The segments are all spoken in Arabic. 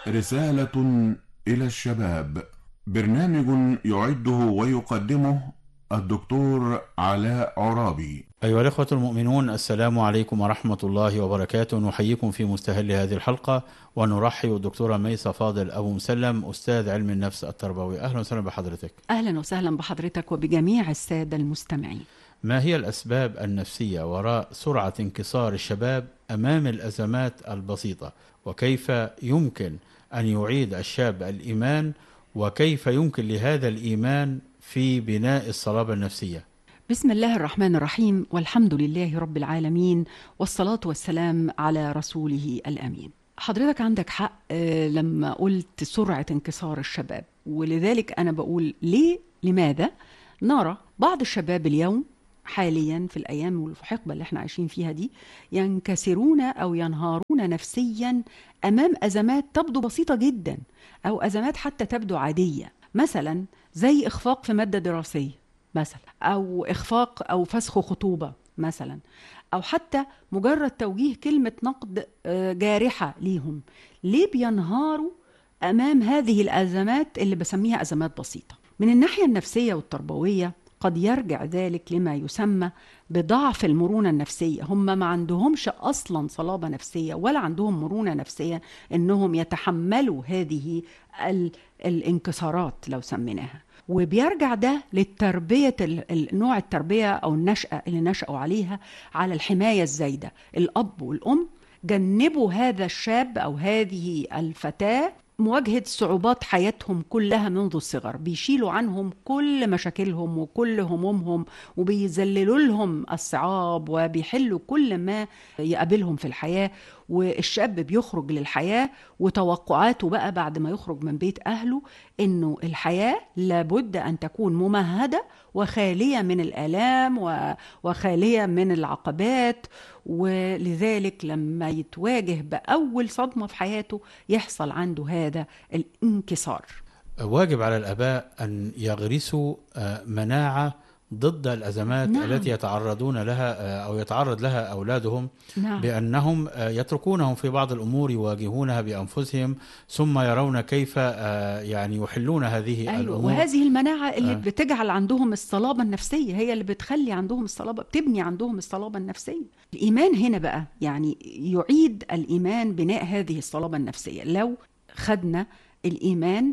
رسالة إلى الشباب. برنامج يعده ويقدمه الدكتور علاء عرابي. أيها الأخوة المؤمنون، السلام عليكم ورحمة الله وبركاته. نحييكم في مستهل هذه الحلقة ونرحب بالدكتورة ميسة فاضل أبو مسلم، أستاذ علم النفس التربوي. أهلا وسهلا بحضرتك. أهلا وسهلا بحضرتك وبجميع السادة المستمعين. ما هي الأسباب النفسية وراء سرعة انكسار الشباب أمام الأزمات البسيطة؟ وكيف يمكن أن يعيد الشاب الإيمان؟ وكيف يمكن لهذا الإيمان في بناء الصلابة النفسية؟ بسم الله الرحمن الرحيم، والحمد لله رب العالمين، والصلاة والسلام على رسوله الأمين. حضرتك عندك حق لما قلت سرعة انكسار الشباب، ولذلك أنا بقول لماذا نرى بعض الشباب اليوم حاليا في الأيام والحقبة اللي احنا عايشين فيها دي ينكسرون أو ينهارون نفسيا أمام أزمات تبدو بسيطة جدا، أو أزمات حتى تبدو عادية، مثلا زي إخفاق في مادة دراسية مثلا، أو إخفاق أو فسخ خطوبة مثلا، أو حتى مجرد توجيه كلمة نقد جارحة ليهم. ليه بينهاروا أمام هذه الأزمات اللي بسميها أزمات بسيطة؟ من الناحية النفسية والتربوية قد يرجع ذلك لما يسمى بضعف المرونة النفسية. هم ما عندهمش أصلا صلابة نفسية ولا عندهم مرونة نفسية إنهم يتحملوا هذه الانكسارات لو سميناها. وبيرجع ده للتربية، نوع التربية أو النشأة اللي نشأوا عليها، على الحماية الزايدة. الأب والأم جنبوا هذا الشاب أو هذه الفتاة مواجهة صعوبات حياتهم كلها منذ الصغر، بيشيلوا عنهم كل مشاكلهم وكل همومهم، وبيذللوا لهم الصعاب، وبيحلوا كل ما يقابلهم في الحياة. والشاب بيخرج للحياة وتوقعاته بقى بعد ما يخرج من بيت أهله إنه الحياة لابد أن تكون ممهدة وخالية من الآلام وخالية من العقبات. ولذلك لما يتواجه بأول صدمة في حياته يحصل عنده هذا الانكسار. واجب على الآباء أن يغرسوا مناعة ضد الأزمات التي يتعرضون لها أو يتعرض لها أولادهم، بأنهم يتركونهم في بعض الأمور يواجهونها بأنفسهم، ثم يرون كيف يعني يحلون هذه الأمور. وهذه المناعة اللي بتجعل عندهم الصلابة النفسية، هي اللي بتخلي عندهم الصلابة، بتبني عندهم الصلابة النفسية. الإيمان هنا بقى يعني يعيد الإيمان بناء هذه الصلابة النفسية. لو خدنا الإيمان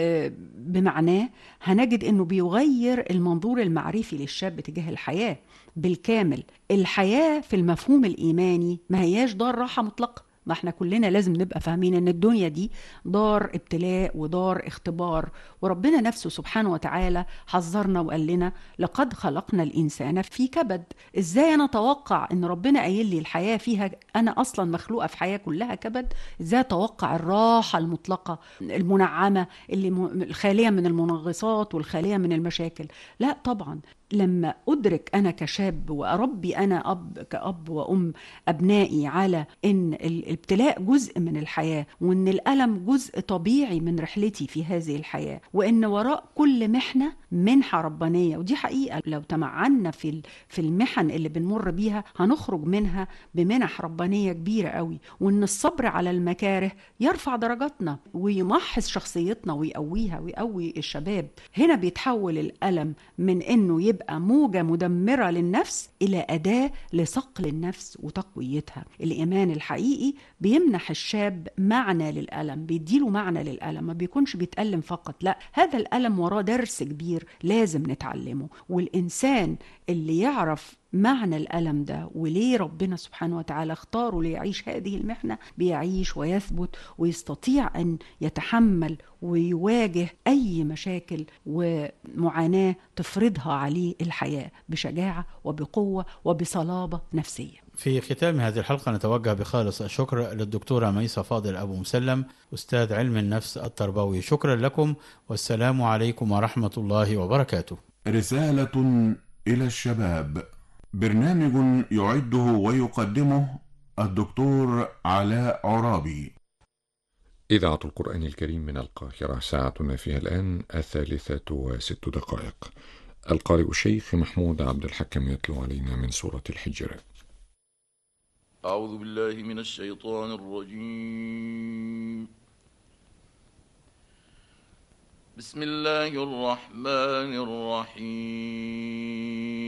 بمعناه هنجد أنه بيغير المنظور المعرفي للشاب تجاه الحياة بالكامل. الحياة في المفهوم الإيماني ما هياش دار راحة مطلقة. ما احنا كلنا لازم نبقى فاهمين ان الدنيا دي دار ابتلاء ودار اختبار، وربنا نفسه سبحانه وتعالى حذرنا وقال لنا لقد خلقنا الإنسان في كبد. ازاي انا اتوقع ان ربنا قايل لي الحياة فيها، انا اصلا مخلوقة في حياة كلها كبد، ازاي اتوقع الراحة المطلقة المنعمة اللي الخالية من المنغصات والخالية من المشاكل؟ لا طبعا. لما أدرك أنا كشاب وأربي أنا كأب وأم أبنائي على إن الابتلاء جزء من الحياة، وإن الألم جزء طبيعي من رحلتي في هذه الحياة، وإن وراء كل محنة منحة ربانية، ودي حقيقة لو تمعنا في المحن اللي بنمر بيها هنخرج منها بمنح ربانية كبيرة قوي، وإن الصبر على المكاره يرفع درجاتنا ويمحص شخصيتنا ويقويها ويقوي الشباب. هنا بيتحول الألم من إنه يبقى موجة مدمرة للنفس إلى أداة لصقل النفس وتقويتها. الإيمان الحقيقي بيمنح الشاب معنى للألم، بيديله معنى للألم، ما بيكونش بيتألم فقط، لا، هذا الألم وراه درس كبير لازم نتعلمه. والإنسان اللي يعرف معنى الألم ده وليه ربنا سبحانه وتعالى اختاره ليعيش هذه المحنة بيعيش ويثبت ويستطيع أن يتحمل ويواجه أي مشاكل ومعاناة تفرضها عليه الحياة بشجاعة وبقوة وبصلابة نفسية. في ختام هذه الحلقة نتوجه بخالص الشكر للدكتورة ميسة فاضل أبو مسلم، أستاذ علم النفس التربوي. شكرا لكم، والسلام عليكم ورحمة الله وبركاته. رسالة إلى الشباب. برنامج يعده ويقدمه الدكتور علاء عرابي. إذاعة القرآن الكريم من القاهرة، ساعتنا فيها الآن 3:06. القارئ الشيخ محمود عبد الحكم يتلو علينا من سورة الحجر. أعوذ بالله من الشيطان الرجيم. بسم الله الرحمن الرحيم.